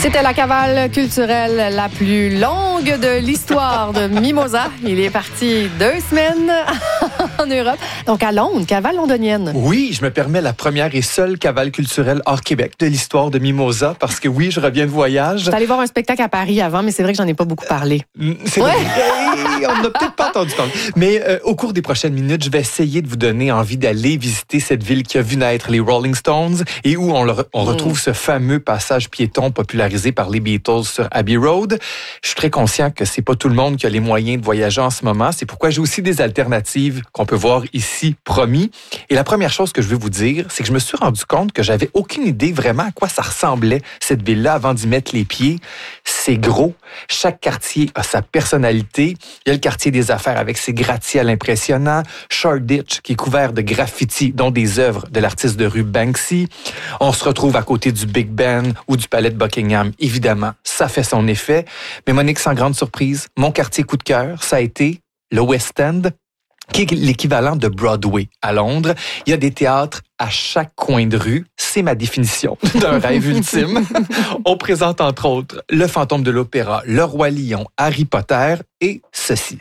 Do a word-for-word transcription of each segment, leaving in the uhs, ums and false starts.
C'était la cavale culturelle la plus longue de l'histoire de Mimosa. Il est parti deux semaines en Europe. Donc à Londres, cavale londonienne. Oui, je me permets la première et seule cavale culturelle hors Québec de l'histoire de Mimosa parce que oui, je reviens de voyage. J'étais allée voir un spectacle à Paris avant, mais c'est vrai que j'en ai pas beaucoup parlé. C'est ouais. vrai. On n'a peut-être pas entendu parler. Mais euh, au cours des prochaines minutes, je vais essayer de vous donner envie d'aller visiter cette ville qui a vu naître les Rolling Stones et où on, le, on retrouve mm. ce fameux passage piéton popularisé par les Beatles sur Abbey Road. Je suis très conscient que c'est pas tout le monde qui a les moyens de voyager en ce moment. C'est pourquoi j'ai aussi des alternatives qu'on peut voir ici, promis. Et la première chose que je veux vous dire, c'est que je me suis rendu compte que j'avais aucune idée vraiment à quoi ça ressemblait, cette ville-là, avant d'y mettre les pieds. C'est gros. Chaque quartier a sa personnalité. Il y a le quartier des affaires avec ses gratte-ciels impressionnants. Shoreditch, qui est couvert de graffitis, dont des œuvres de l'artiste de rue Banksy. On se retrouve à côté du Big Ben ou du palais de Buckingham. Évidemment, ça fait son effet. Mais Monique, sans grande surprise, mon quartier coup de cœur, ça a été le West End, qui est l'équivalent de Broadway à Londres. Il y a des théâtres à chaque coin de rue. C'est ma définition d'un rêve ultime. On présente entre autres Le Fantôme de l'Opéra, Le Roi Lion, Harry Potter et ceci.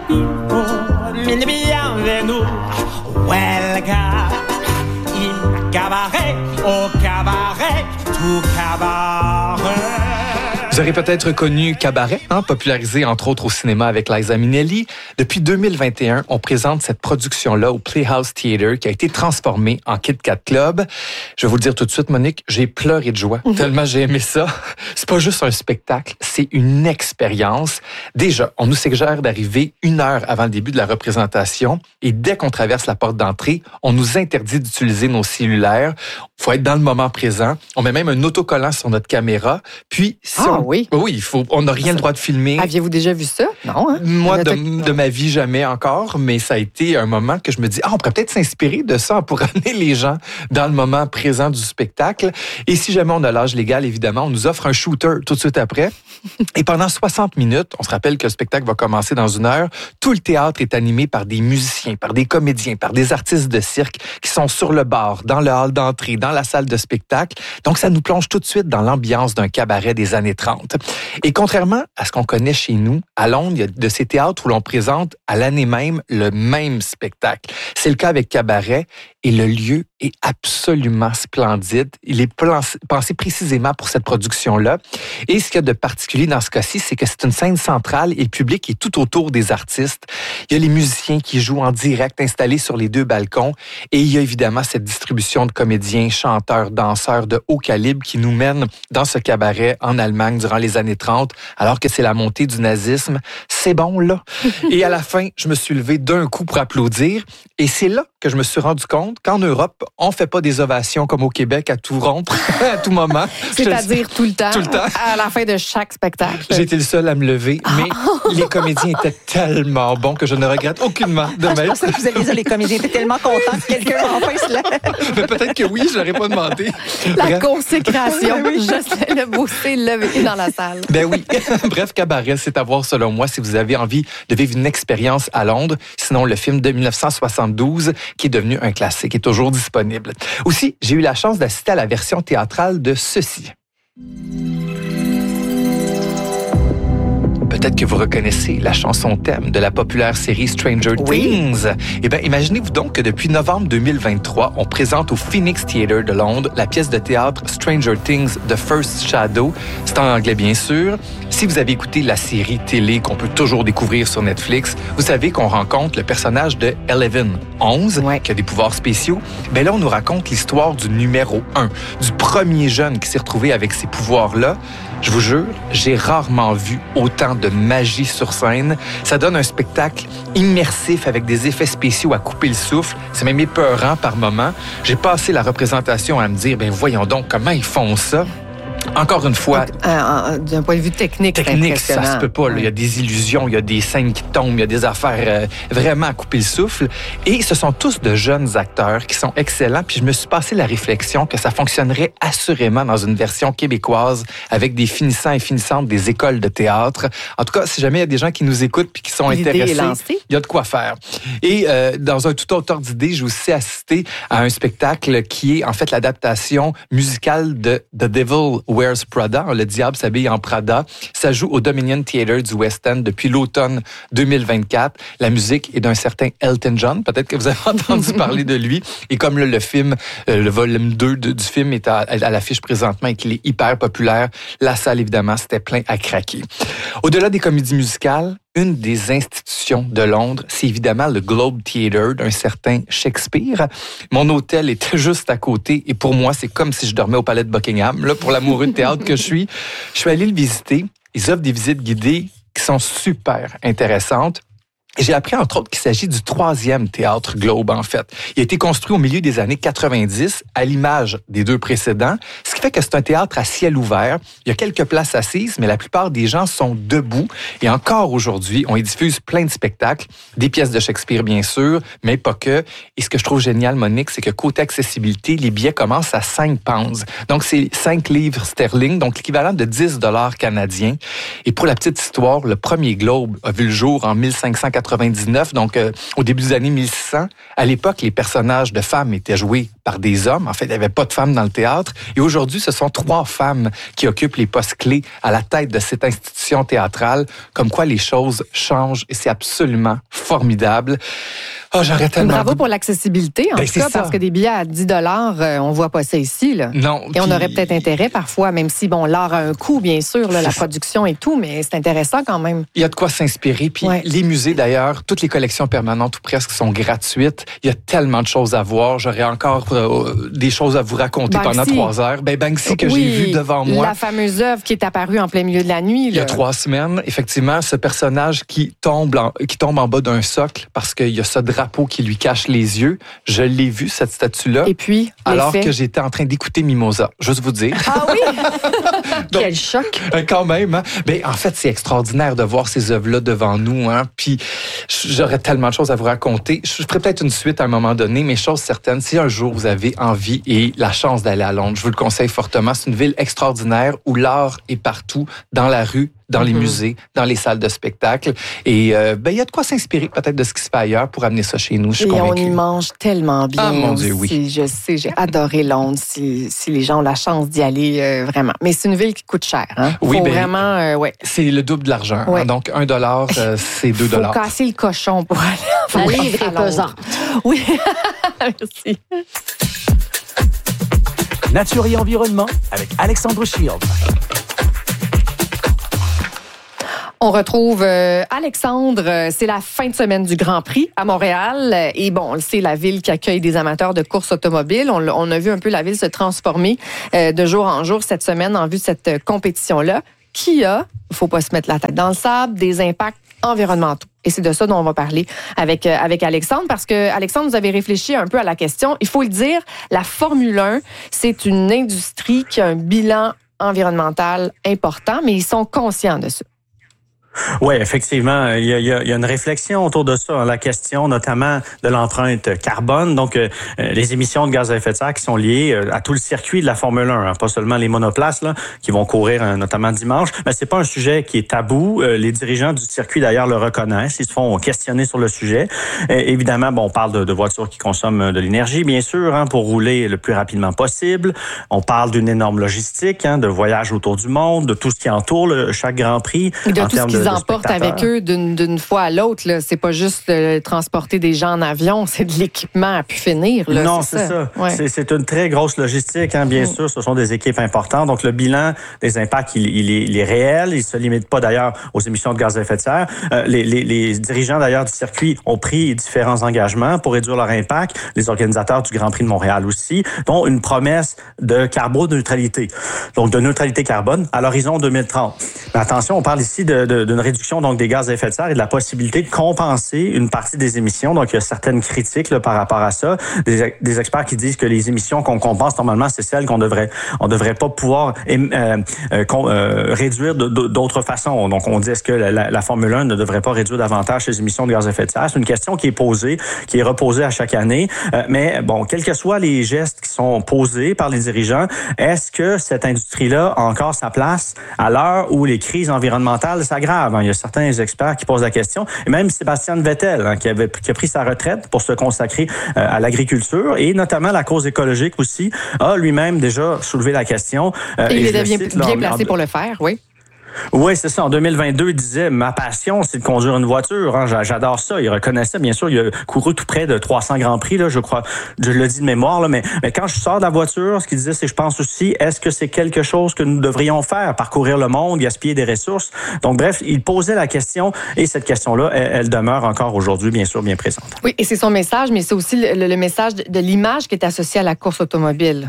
Vous aurez peut-être connu Cabaret, hein, popularisé entre autres au cinéma avec Liza Minnelli. Depuis deux mille vingt et un, on présente cette production-là au Playhouse Theatre qui a été transformée en Kit Kat Club. Je vais vous le dire tout de suite, Monique, j'ai pleuré de joie, mm-hmm. tellement j'ai aimé ça. C'est pas juste un spectacle, c'est une expérience. Déjà, on nous suggère d'arriver une heure avant le début de la représentation et dès qu'on traverse la porte d'entrée, on nous interdit d'utiliser nos cellulaires. Il faut être dans le moment présent. On met même un autocollant sur notre caméra. Puis, si ah, on... oui. Oui, il faut... on n'a rien le droit de filmer. Aviez-vous déjà vu ça? Non, hein? Moi, de, de ma vie, jamais encore, mais ça a été un moment que je me dis, ah, on pourrait peut-être s'inspirer de ça pour amener les gens dans le moment présent du spectacle. Et si jamais on a l'âge légal, évidemment, on nous offre un shooter tout de suite après. Et pendant soixante minutes, on se rappelle que le spectacle va commencer dans une heure, tout le théâtre est animé par des musiciens, par des comédiens, par des artistes de cirque qui sont sur le bar, dans le hall d'entrée, dans la salle de spectacle. Donc, ça nous plonge tout de suite dans l'ambiance d'un cabaret des années trente. Et contrairement à ce qu'on connaît chez nous, à Londres, il y a de ces théâtres où l'on présente à l'année même le même spectacle. C'est le cas avec Cabaret et le lieu est absolument splendide. Il est pensé précisément pour cette production-là. Et ce qu'il y a de particulier dans ce cas-ci, c'est que c'est une scène centrale et le public est tout autour des artistes. Il y a les musiciens qui jouent en direct installés sur les deux balcons et il y a évidemment cette distribution de comédiens, chanteurs, danseurs de haut calibre qui nous mènent dans ce cabaret en Allemagne durant les années trente, alors que c'est la montée du nazisme. C'est bon, là. Et à la fin, je me suis levé d'un coup pour applaudir et c'est là que je me suis rendu compte qu'en Europe, on fait pas des ovations comme au Québec à tout rompre, à tout moment. C'est-à-dire tout le temps, tout le temps, à la fin de chaque spectacle. J'ai été le seul à me lever, mais les comédiens étaient tellement bons que je ne regrette aucunement de ah, même. Je pensais que vous alliez dire les comédiens étaient tellement contents que quelqu'un enfin se lève. Mais peut-être que oui, je n'aurais pas demandé. La Bref. consécration, juste le beau s'est levé dans la salle. Ben oui. Bref, Cabaret, c'est à voir selon moi si vous avez envie de vivre une expérience à Londres. Sinon, le film de dix-neuf cent soixante-douze, qui est devenu un classique, est toujours disponible. Aussi, j'ai eu la chance d'assister à la version théâtrale de ceci. Peut-être que vous reconnaissez la chanson thème de la populaire série Stranger oui. Things. Eh bien, imaginez-vous donc que depuis novembre deux mille vingt-trois, on présente au Phoenix Theatre de Londres la pièce de théâtre Stranger Things The First Shadow. C'est en anglais, bien sûr. Si vous avez écouté la série télé qu'on peut toujours découvrir sur Netflix, vous savez qu'on rencontre le personnage de Eleven, onze, ouais. qui a des pouvoirs spéciaux. Bien là, on nous raconte l'histoire du numéro un, du premier jeune qui s'est retrouvé avec ces pouvoirs-là. Je vous jure, j'ai rarement vu autant de magie sur scène. Ça donne un spectacle immersif avec des effets spéciaux à couper le souffle. C'est même épeurant par moments. J'ai passé la représentation à me dire, ben voyons donc, comment ils font ça? Encore une fois... Euh, euh, d'un point de vue technique, Technique, ça se peut pas. Là. Il y a des illusions, il y a des scènes qui tombent, il y a des affaires euh, vraiment à couper le souffle. Et ce sont tous de jeunes acteurs qui sont excellents. Puis je me suis passé la réflexion que ça fonctionnerait assurément dans une version québécoise avec des finissants et finissantes des écoles de théâtre. En tout cas, si jamais il y a des gens qui nous écoutent puis qui sont L'idée intéressés, est lancée. Il y a de quoi faire. Et euh, dans un tout autre ordre d'idée, j'ai aussi assisté à un spectacle qui est en fait l'adaptation musicale de The Devil Wears Wears Prada, le diable s'habille en Prada. Ça joue au Dominion Theatre du West End depuis l'automne deux mille vingt-quatre. La musique est d'un certain Elton John. Peut-être que vous avez entendu parler de lui. Et comme le, le film, euh, le volume deux de, du film est à, à l'affiche présentement et qu'il est hyper populaire, la salle, évidemment, c'était plein à craquer. Au-delà des comédies musicales, une des institutions de Londres, c'est évidemment le Globe Theatre d'un certain Shakespeare. Mon hôtel était juste à côté et pour moi, c'est comme si je dormais au palais de Buckingham. Là, pour l'amoureux de théâtre que je suis, je suis allé le visiter. Ils offrent des visites guidées qui sont super intéressantes. J'ai appris, entre autres, qu'il s'agit du troisième théâtre Globe, en fait. Il a été construit au milieu des années quatre-vingt-dix, à l'image des deux précédents, ce qui fait que c'est un théâtre à ciel ouvert. Il y a quelques places assises, mais la plupart des gens sont debout. Et encore aujourd'hui, on y diffuse plein de spectacles, des pièces de Shakespeare, bien sûr, mais pas que. Et ce que je trouve génial, Monique, c'est que côté accessibilité, les billets commencent à cinq pounds. Donc, c'est cinq livres sterling, donc l'équivalent de dix dollars canadiens. Et pour la petite histoire, le premier Globe a vu le jour en mille cinq cent quatre-vingt-dix-neuf, donc euh, au début des années mille six cents. À l'époque, les personnages de femmes étaient joués par des hommes. En fait, il n'y avait pas de femmes dans le théâtre. Et aujourd'hui, ce sont trois femmes qui occupent les postes clés à la tête de cette institution théâtrale. Comme quoi, les choses changent et c'est absolument formidable. Oh, j'aurais tellement... Bravo pour l'accessibilité, en ben, tout cas, ça. parce que des billets à dix dollars, euh, on voit pas ça ici, là. Non. Et on puis... aurait peut-être intérêt parfois, même si, bon, l'art a un coût, bien sûr, là, la production et tout, mais c'est intéressant quand même. Il y a de quoi s'inspirer. Puis ouais. les musées, d'ailleurs, toutes les collections permanentes ou presque sont gratuites. Il y a tellement de choses à voir. J'aurais encore euh, des choses à vous raconter Banksy. pendant trois heures. Ben, Banksy, que oui, j'ai vu devant moi. La fameuse œuvre qui est apparue en plein milieu de la nuit. Là. Il y a trois semaines, effectivement, ce personnage qui tombe en, qui tombe en bas d'un socle parce qu'il y a ce drapeau qui lui cache les yeux. Je l'ai vu, cette statue-là. Et puis, alors l'effet. que j'étais en train d'écouter Mimosa. Juste vous dire. Ah oui? Donc, quel choc! Quand même. Hein? Ben, en fait, c'est extraordinaire de voir ces œuvres-là devant nous. Hein? Puis, j'aurais tellement de choses à vous raconter. Je ferai peut-être une suite à un moment donné, mais chose certaine, si un jour vous avez envie et la chance d'aller à Londres, je vous le conseille fortement. C'est une ville extraordinaire où l'art est partout, dans la rue, dans les mm-hmm. musées, dans les salles de spectacle. Et euh, ben, il y a de quoi s'inspirer peut-être de ce qui se fait ailleurs pour amener ça chez nous, je suis Et convaincue. on y mange tellement bien. Ah, mon Dieu, aussi. oui. Je sais, j'ai adoré Londres, si, si les gens ont la chance d'y aller, euh, vraiment. Mais c'est une ville qui coûte cher. Hein? Faut oui, ben, vraiment, euh, ouais. c'est le double de l'argent. Ouais. Hein? Donc, un dollar, euh, c'est deux dollars. Faut casser le cochon pour aller. La livre est pesante. Oui, merci. Nature et environnement avec Alexandre Shield. On retrouve euh, Alexandre. C'est la fin de semaine du Grand Prix à Montréal. Et bon, c'est la ville qui accueille des amateurs de course automobile. On, on a vu un peu la ville se transformer euh, de jour en jour cette semaine en vue de cette euh, compétition-là, qui a, il faut pas se mettre la tête dans le sable, des impacts environnementaux. Et c'est de ça dont on va parler avec, euh, avec Alexandre, parce que, Alexandre, vous avez réfléchi un peu à la question. Il faut le dire, la Formule un, c'est une industrie qui a un bilan environnemental important, mais ils sont conscients de ça. Oui, effectivement, il y, a, il y a une réflexion autour de ça, hein, la question notamment de l'empreinte carbone, donc euh, les émissions de gaz à effet de serre qui sont liées euh, à tout le circuit de la Formule un, hein, pas seulement les monoplaces là, qui vont courir euh, notamment dimanche, mais c'est pas un sujet qui est tabou. Euh, les dirigeants du circuit d'ailleurs le reconnaissent, ils se font questionner sur le sujet. Euh, évidemment, bon, on parle de, de voitures qui consomment de l'énergie, bien sûr, hein, pour rouler le plus rapidement possible. On parle d'une énorme logistique, hein, de voyages autour du monde, de tout ce qui entoure le, chaque Grand Prix. Et de en tout ce qu'ils emportent avec eux d'une, d'une fois à l'autre. Là. C'est pas juste euh, transporter des gens en avion, c'est de l'équipement à pu finir. Là, non, c'est, c'est ça. ça. Ouais. C'est, c'est une très grosse logistique, hein, bien mm. sûr. Ce sont des équipes importantes. Donc, le bilan des impacts, il, il, est, il est réel. Il se limite pas d'ailleurs aux émissions de gaz à effet de serre. Euh, les, les, les dirigeants d'ailleurs du circuit ont pris différents engagements pour réduire leur impact. Les organisateurs du Grand Prix de Montréal aussi, dont une promesse de carboneutralité. Donc, de neutralité carbone à l'horizon deux mille trente. Mais attention, on parle ici de, de, d'une réduction donc des gaz à effet de serre et de la possibilité de compenser une partie des émissions. Donc, il y a certaines critiques là, par rapport à ça. Des, des experts qui disent que les émissions qu'on compense normalement, c'est celles qu'on devrait, on devrait pas pouvoir euh, euh, euh, réduire de, de, d'autres façons. Donc, on dit est-ce que la, la, la Formule un ne devrait pas réduire davantage ses émissions de gaz à effet de serre? C'est une question qui est posée, qui est reposée à chaque année. Euh, mais bon, quels que soient les gestes qui sont posés par les dirigeants, est-ce que cette industrie-là a encore sa place à l'heure où les crises environnementales s'aggravent? grave. Hein. Il y a certains experts qui posent la question, et même Sébastien Vettel, hein, qui, avait, qui a pris sa retraite pour se consacrer euh, à l'agriculture, et notamment la cause écologique aussi, a lui-même déjà soulevé la question. Euh, et il est bien, bien lors, placé lors, pour le faire, oui. Oui, c'est ça. En deux mille vingt-deux, il disait « Ma passion, c'est de conduire une voiture. Hein. J'adore ça. » Il reconnaissait, bien sûr, il a couru tout près de trois cents Grands Prix, là, je crois. Je le dis de mémoire, là, mais, mais quand je sors de la voiture, ce qu'il disait, c'est « Je pense aussi, est-ce que c'est quelque chose que nous devrions faire? Parcourir le monde, gaspiller des ressources? » Donc, bref, il posait la question, et cette question-là, elle, elle demeure encore aujourd'hui, bien sûr, bien présente. Oui, et c'est son message, mais c'est aussi le, le message de, de l'image qui est associée à la course automobile.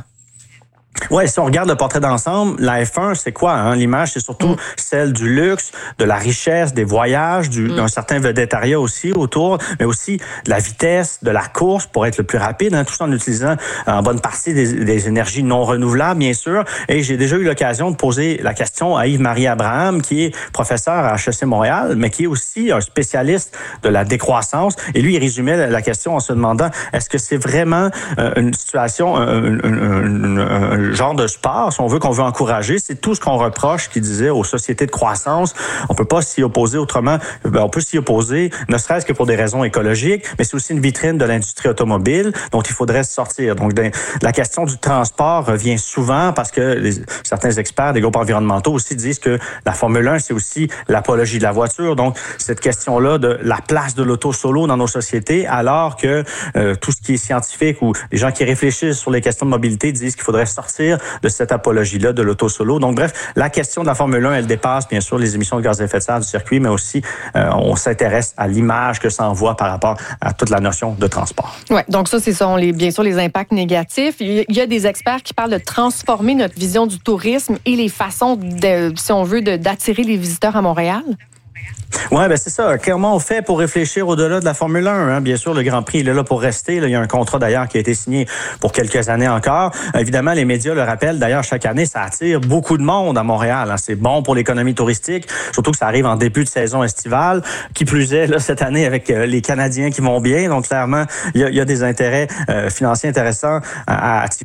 Ouais, si on regarde le portrait d'ensemble, la F un, c'est quoi? Hein? L'image, c'est surtout mm. celle du luxe, de la richesse, des voyages, du, mm. d'un certain vedettariat aussi autour, mais aussi de la vitesse, de la course pour être le plus rapide, hein, tout ça en utilisant en bonne partie des, des énergies non renouvelables, bien sûr. Et j'ai déjà eu l'occasion de poser la question à Yves-Marie Abraham, qui est professeur à H E C Montréal, mais qui est aussi un spécialiste de la décroissance. Et lui, il résumait la question en se demandant, est-ce que c'est vraiment euh, une situation, un, un, un, un genre de sport, si on veut, qu'on veut encourager, c'est tout ce qu'on reproche, qu'il disait, aux sociétés de croissance. On peut pas s'y opposer autrement. Ben, on peut s'y opposer, ne serait-ce que pour des raisons écologiques, mais c'est aussi une vitrine de l'industrie automobile, dont il faudrait se sortir. Donc, de, la question du transport revient souvent parce que les, certains experts des groupes environnementaux aussi disent que la Formule un, c'est aussi l'apologie de la voiture. Donc, cette question-là de la place de l'auto solo dans nos sociétés, alors que euh, tout ce qui est scientifique ou les gens qui réfléchissent sur les questions de mobilité disent qu'il faudrait sortir de cette apologie-là de l'auto solo. Donc, bref, la question de la Formule un, elle dépasse, bien sûr, les émissions de gaz à effet de serre du circuit, mais aussi, euh, on s'intéresse à l'image que ça envoie par rapport à toute la notion de transport. Oui, donc ça, ce sont les, bien sûr les impacts négatifs. Il y a des experts qui parlent de transformer notre vision du tourisme et les façons, de, si on veut, de, d'attirer les visiteurs à Montréal. Oui, ben c'est ça. Comment on fait pour réfléchir au-delà de la Formule un? Hein? Bien sûr, le Grand Prix, il est là pour rester. Là, il y a un contrat, d'ailleurs, qui a été signé pour quelques années encore. Évidemment, les médias le rappellent. D'ailleurs, chaque année, ça attire beaucoup de monde à Montréal. Hein? C'est bon pour l'économie touristique, surtout que ça arrive en début de saison estivale. Qui plus est, là, cette année, avec euh, les Canadiens qui vont bien. Donc, clairement, il y a, il y a des intérêts euh, financiers intéressants à attirer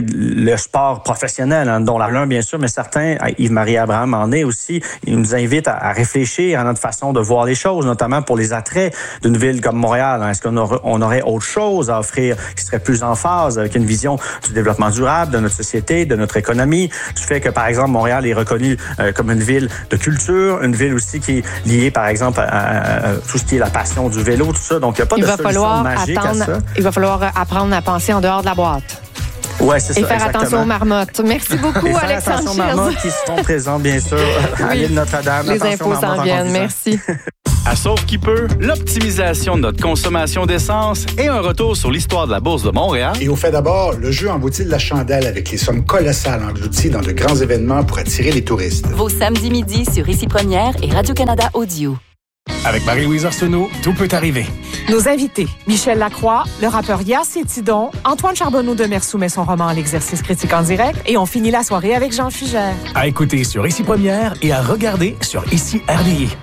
le sport professionnel, hein, dont l'un, bien sûr, mais certains, Yves-Marie Abraham en est aussi, il nous invite à, à réfléchir à notre façon de voir les choses, notamment pour les attraits d'une ville comme Montréal. Hein. Est-ce qu'on aurait, on aurait autre chose à offrir qui serait plus en phase avec une vision du développement durable de notre société, de notre économie, du fait que, par exemple, Montréal est reconnu euh, comme une ville de culture, une ville aussi qui est liée, par exemple, à, à, à tout ce qui est la passion du vélo, tout ça. Donc, il n'y a pas il de va solution falloir magique attendre, à ça. Il va falloir apprendre à penser en dehors de la boîte. Ouais, c'est Et ça, faire exactement. attention aux marmottes. Merci beaucoup, Et faire Alexandre attention aux marmottes qui seront présentes, bien sûr, à oui. l'île Notre-Dame. Les infos s'en viennent. Merci. À Sauve qui peut, l'optimisation de notre consommation d'essence et un retour sur l'histoire de la Bourse de Montréal. Et au fait d'abord, le jeu en vaut-il la chandelle avec les sommes colossales englouties dans de grands événements pour attirer les touristes. Vos samedis midi sur Ici Première et Radio-Canada Audio. Avec Marie-Louise Arsenault, tout peut arriver. Nos invités, Michel Lacroix, le rappeur Yacine Tidon, Antoine Charbonneau de Mer soumet son roman L'exercice critique en direct et on finit la soirée avec Jean Fugère. À écouter sur Ici Première et à regarder sur Ici R D I.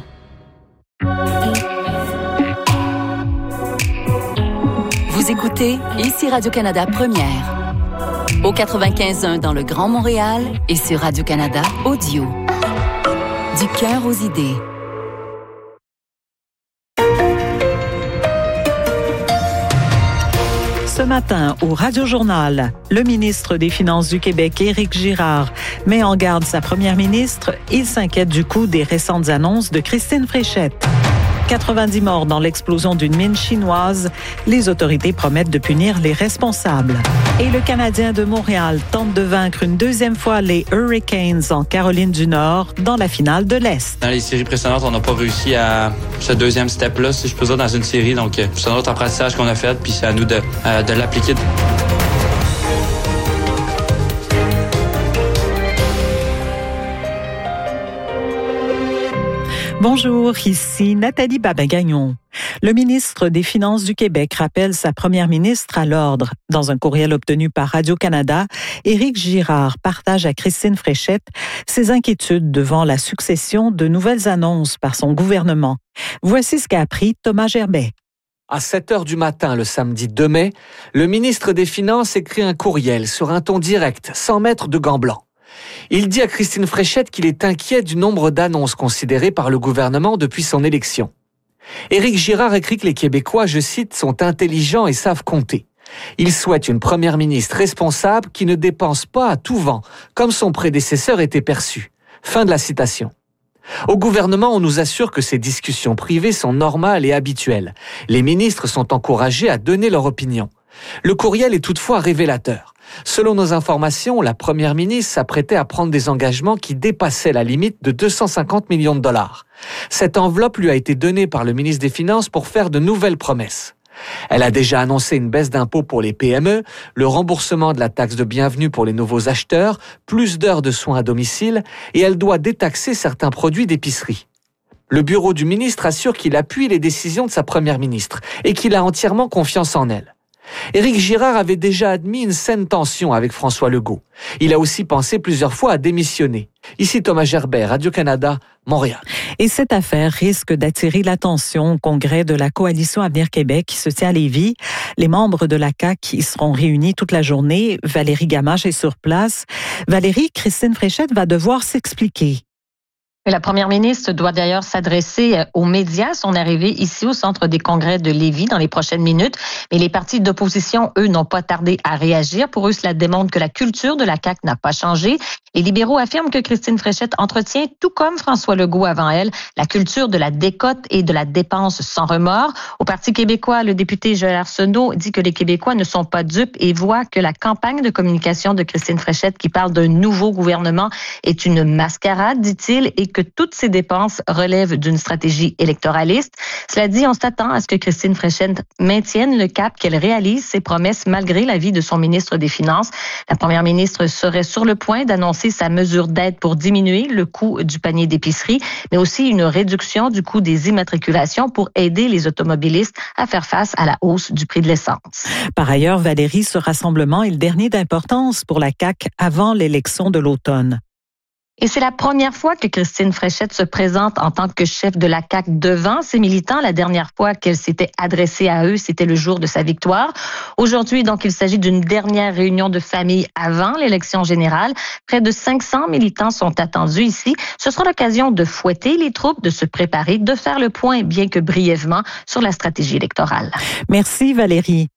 Vous écoutez Ici Radio-Canada Première. Au quatre-vingt-quinze un dans le Grand Montréal et sur Radio-Canada Audio. Du cœur aux idées. Ce matin, au Radio-Journal, le ministre des Finances du Québec, Éric Girard, met en garde sa première ministre. Il s'inquiète du coût des récentes annonces de Christine Fréchette. quatre-vingt-dix morts dans l'explosion d'une mine chinoise. Les autorités promettent de punir les responsables. Et le Canadien de Montréal tente de vaincre une deuxième fois les Hurricanes en Caroline du Nord dans la finale de l'Est. Dans les séries précédentes, on n'a pas réussi à ce deuxième step-là, si je peux dire, dans une série. Donc, c'est un autre apprentissage qu'on a fait, puis c'est à nous de, euh, de l'appliquer. Bonjour, ici Nathalie Babin-Gagnon. Le ministre des Finances du Québec rappelle sa première ministre à l'ordre. Dans un courriel obtenu par Radio-Canada, Éric Girard partage à Christine Fréchette ses inquiétudes devant la succession de nouvelles annonces par son gouvernement. Voici ce qu'a appris Thomas Gerbet. À sept heures du matin, le samedi deux mai, le ministre des Finances écrit un courriel sur un ton direct, sans mettre de gants blancs. Il dit à Christine Fréchette qu'il est inquiet du nombre d'annonces considérées par le gouvernement depuis son élection. Éric Girard écrit que les Québécois, je cite, sont intelligents et savent compter. Il souhaite une première ministre responsable qui ne dépense pas à tout vent, comme son prédécesseur était perçu. Fin de la citation. Au gouvernement, on nous assure que ces discussions privées sont normales et habituelles. Les ministres sont encouragés à donner leur opinion. Le courriel est toutefois révélateur. Selon nos informations, la première ministre s'apprêtait à prendre des engagements qui dépassaient la limite de deux cent cinquante millions de dollars. Cette enveloppe lui a été donnée par le ministre des Finances pour faire de nouvelles promesses. Elle a déjà annoncé une baisse d'impôts pour les P M E, le remboursement de la taxe de bienvenue pour les nouveaux acheteurs, plus d'heures de soins à domicile, et elle doit détaxer certains produits d'épicerie. Le bureau du ministre assure qu'il appuie les décisions de sa première ministre et qu'il a entièrement confiance en elle. Éric Girard avait déjà admis une saine tension avec François Legault. Il a aussi pensé plusieurs fois à démissionner. Ici Thomas Gerbet, Radio-Canada, Montréal. Et cette affaire risque d'attirer l'attention au congrès de la Coalition Avenir Québec qui se tient à Lévis. Les membres de la C A Q y seront réunis toute la journée. Valérie Gamache est sur place. Valérie, Christine Fréchette va devoir s'expliquer. La première ministre doit d'ailleurs s'adresser aux médias à son arrivée ici au centre des congrès de Lévis dans les prochaines minutes. Mais les partis d'opposition, eux, n'ont pas tardé à réagir. Pour eux, cela démontre que la culture de la C A Q n'a pas changé. Les libéraux affirment que Christine Fréchette entretient, tout comme François Legault avant elle, la culture de la décote et de la dépense sans remords. Au Parti québécois, le député Joël Arsenault dit que les Québécois ne sont pas dupes et voient que la campagne de communication de Christine Fréchette qui parle d'un nouveau gouvernement est une mascarade, dit-il, et que toutes ces dépenses relèvent d'une stratégie électoraliste. Cela dit, on s'attend à ce que Christine Fréchette maintienne le cap, qu'elle réalise ses promesses malgré l'avis de son ministre des Finances. La première ministre serait sur le point d'annoncer sa mesure d'aide pour diminuer le coût du panier d'épicerie, mais aussi une réduction du coût des immatriculations pour aider les automobilistes à faire face à la hausse du prix de l'essence. Par ailleurs, Valérie, ce rassemblement est le dernier d'importance pour la C A Q avant l'élection de l'automne. Et c'est la première fois que Christine Fréchette se présente en tant que chef de la C A Q devant ses militants. La dernière fois qu'elle s'était adressée à eux, c'était le jour de sa victoire. Aujourd'hui, donc, il s'agit d'une dernière réunion de famille avant l'élection générale. Près de cinq cents militants sont attendus ici. Ce sera l'occasion de fouetter les troupes, de se préparer, de faire le point, bien que brièvement, sur la stratégie électorale. Merci Valérie.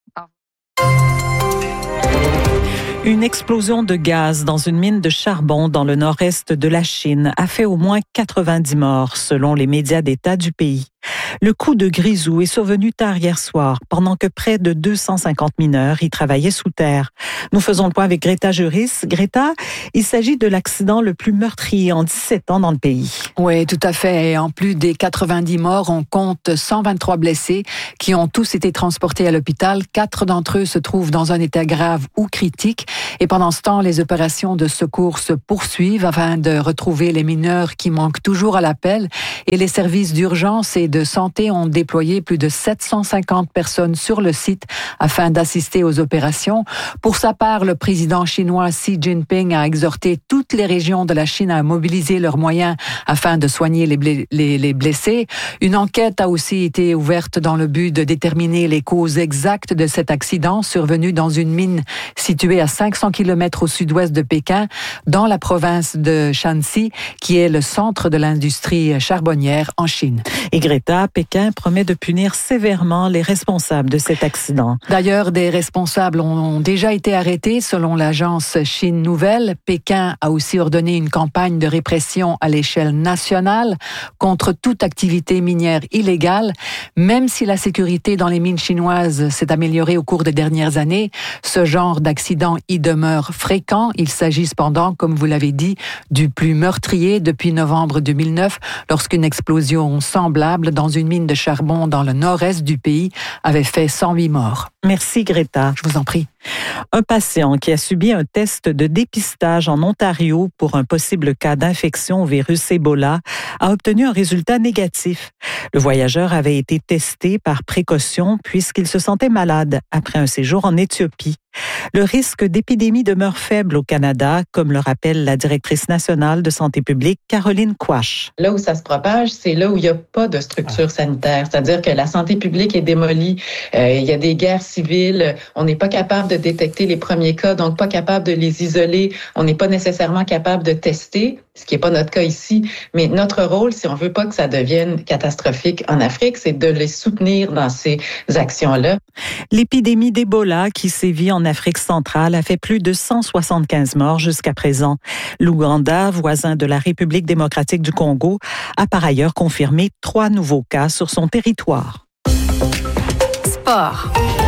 Une explosion de gaz dans une mine de charbon dans le nord-est de la Chine a fait au moins quatre-vingt-dix morts, selon les médias d'État du pays. Le coup de grisou est survenu tard hier soir, pendant que près de deux cent cinquante mineurs y travaillaient sous terre. Nous faisons le point avec Greta Juris. Greta, il s'agit de l'accident le plus meurtrier en dix-sept ans dans le pays. Oui, tout à fait. Et en plus des quatre-vingt-dix morts, on compte cent vingt-trois blessés qui ont tous été transportés à l'hôpital. Quatre d'entre eux se trouvent dans un état grave ou critique. Et pendant ce temps, les opérations de secours se poursuivent afin de retrouver les mineurs qui manquent toujours à l'appel. Et les services d'urgence et de santé ont déployé plus de sept cent cinquante personnes sur le site afin d'assister aux opérations. Pour sa part, le président chinois Xi Jinping a exhorté toutes les régions de la Chine à mobiliser leurs moyens afin de soigner les, bl- les, les blessés. Une enquête a aussi été ouverte dans le but de déterminer les causes exactes de cet accident survenu dans une mine située à cinq cents kilomètres au sud-ouest de Pékin, dans la province de Shanxi, qui est le centre de l'industrie charbonnière en Chine. Et Greta, Pékin promet de punir sévèrement les responsables de cet accident. D'ailleurs, des responsables ont déjà été arrêtés selon l'agence Chine Nouvelle. Pékin a aussi ordonné une campagne de répression à l'échelle nationale contre toute activité minière illégale. Même si la sécurité dans les mines chinoises s'est améliorée au cours des dernières années, ce genre d'accident y demeure fréquent. Il s'agit cependant, comme vous l'avez dit, du plus meurtrier depuis novembre deux mille neuf, lorsqu'une explosion semblable dans une mine de charbon dans le nord-est du pays avait fait cent huit morts. Merci Greta. Je vous en prie. Un patient qui a subi un test de dépistage en Ontario pour un possible cas d'infection au virus Ebola a obtenu un résultat négatif. Le voyageur avait été testé par précaution puisqu'il se sentait malade après un séjour en Éthiopie. Le risque d'épidémie demeure faible au Canada, comme le rappelle la directrice nationale de santé publique, Caroline Quach. Là où ça se propage, c'est là où il n'y a pas de structure sanitaire. C'est-à-dire que la santé publique est démolie. Euh, il y a des guerres civiles. On n'est pas capable de détecter les premiers cas, donc pas capable de les isoler. On n'est pas nécessairement capable de tester, ce qui n'est pas notre cas ici. Mais notre rôle, si on veut pas que ça devienne catastrophique en Afrique, c'est de les soutenir dans ces actions-là. L'épidémie d'Ebola qui sévit en Afrique centrale a fait plus de cent soixante-quinze morts jusqu'à présent. L'Ouganda, voisin de la République démocratique du Congo, a par ailleurs confirmé trois nouveaux cas sur son territoire. Sport.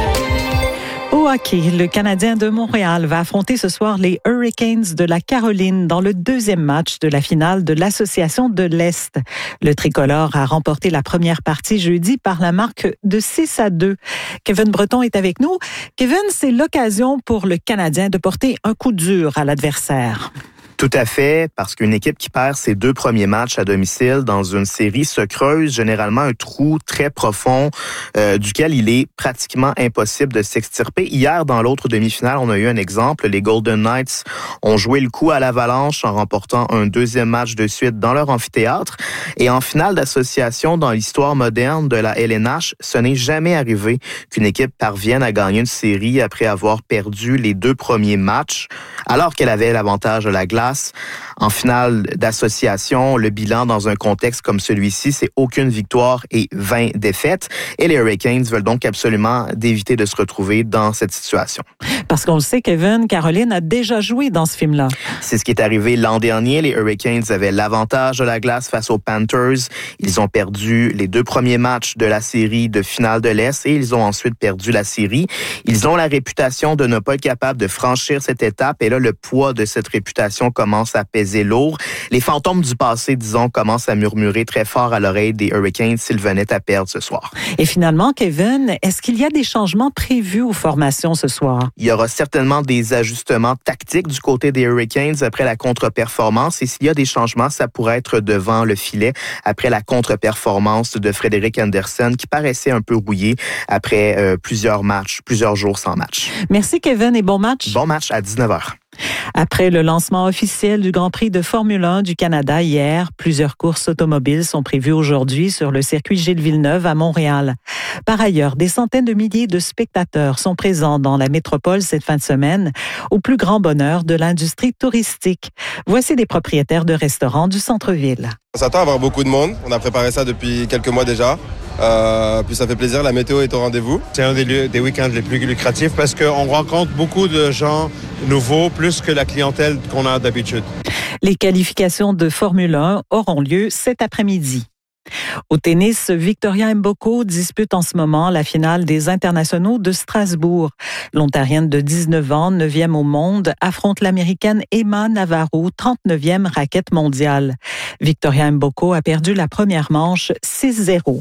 Au hockey, le Canadien de Montréal va affronter ce soir les Hurricanes de la Caroline dans le deuxième match de la finale de l'Association de l'Est. Le tricolore a remporté la première partie jeudi par la marque de six à deux. Kevin Breton est avec nous. Kevin, c'est l'occasion pour le Canadien de porter un coup dur à l'adversaire. Tout à fait, parce qu'une équipe qui perd ses deux premiers matchs à domicile dans une série se creuse généralement un trou très profond euh, duquel il est pratiquement impossible de s'extirper. Hier, dans l'autre demi-finale, on a eu un exemple. Les Golden Knights ont joué le coup à l'Avalanche en remportant un deuxième match de suite dans leur amphithéâtre. Et en finale d'association dans l'histoire moderne de la L N H, ce n'est jamais arrivé qu'une équipe parvienne à gagner une série après avoir perdu les deux premiers matchs, alors qu'elle avait l'avantage de la glace. En finale d'association, le bilan dans un contexte comme celui-ci, c'est aucune victoire et vingt défaites. Et les Hurricanes veulent donc absolument d'éviter de se retrouver dans cette situation. Parce qu'on le sait, Kevin, Caroline a déjà joué dans ce film-là. C'est ce qui est arrivé l'an dernier. Les Hurricanes avaient l'avantage de la glace face aux Panthers. Ils ont perdu les deux premiers matchs de la série de finale de l'Est et ils ont ensuite perdu la série. Ils ont la réputation de ne pas être capables de franchir cette étape et là, le poids de cette réputation commence à peser lourd. Les fantômes du passé, disons, commencent à murmurer très fort à l'oreille des Hurricanes s'ils venaient à perdre ce soir. Et finalement, Kevin, est-ce qu'il y a des changements prévus aux formations ce soir? Il y aura certainement des ajustements tactiques du côté des Hurricanes après la contre-performance. Et s'il y a des changements, ça pourrait être devant le filet après la contre-performance de Frédéric Anderson qui paraissait un peu rouillé après euh, plusieurs matchs, plusieurs jours sans match. Merci Kevin et bon match. Bon match à dix-neuf heures. Après le lancement officiel du Grand Prix de Formule un du Canada hier, plusieurs courses automobiles sont prévues aujourd'hui sur le circuit Gilles Villeneuve à Montréal. Par ailleurs, des centaines de milliers de spectateurs sont présents dans la métropole cette fin de semaine, au plus grand bonheur de l'industrie touristique. Voici des propriétaires de restaurants du centre-ville. On s'attend à avoir beaucoup de monde. On a préparé ça depuis quelques mois déjà. Euh, puis ça fait plaisir, la météo est au rendez-vous. C'est un des, lieux, des week-ends les plus lucratifs parce qu'on rencontre beaucoup de gens nouveaux, plus que la clientèle qu'on a d'habitude. Les qualifications de Formule un auront lieu cet après-midi. Au tennis, Victoria Mboko dispute en ce moment la finale des internationaux de Strasbourg. L'Ontarienne de dix-neuf ans, neuvième au monde, affronte l'Américaine Emma Navarro, trente-neuvième raquette mondiale. Victoria Mboko a perdu la première manche six zéro.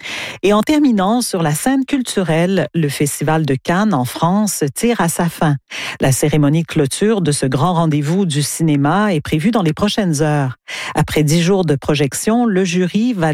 Et en terminant sur la scène culturelle, le Festival de Cannes en France tire à sa fin. La cérémonie de clôture de ce grand rendez-vous du cinéma est prévue dans les prochaines heures. Après dix jours de projection, le jury va